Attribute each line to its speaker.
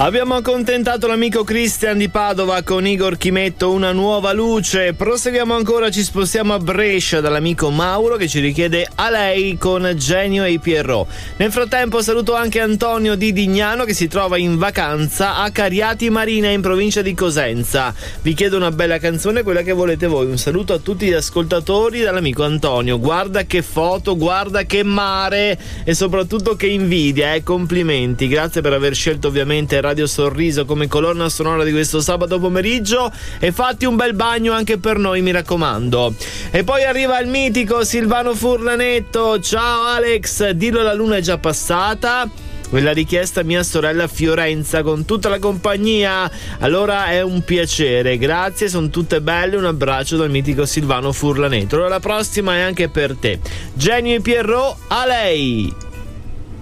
Speaker 1: Abbiamo accontentato l'amico Christian di Padova con Igor Chimetto, Una nuova luce. Proseguiamo ancora, ci spostiamo a Brescia dall'amico Mauro che ci richiede A lei con Genio e i Pierrot. Nel frattempo saluto anche Antonio di Dignano che si trova in vacanza a Cariati Marina in provincia di Cosenza. Vi chiedo una bella canzone, quella che volete voi. Un saluto a tutti gli ascoltatori dall'amico Antonio. Guarda che foto, guarda che mare e soprattutto che invidia, complimenti. Grazie per aver scelto ovviamente Radio Sorriso come colonna sonora di questo sabato pomeriggio e fatti un bel bagno anche per noi, mi raccomando. E poi arriva il mitico Silvano Furlanetto. Ciao Alex, dillo la luna è già passata. Quella richiesta mia sorella Fiorenza con tutta la compagnia. Allora è un piacere, grazie, sono tutte belle. Un abbraccio dal mitico Silvano Furlanetto. Allora la prossima è anche per te. Genio e Pierrot, A lei.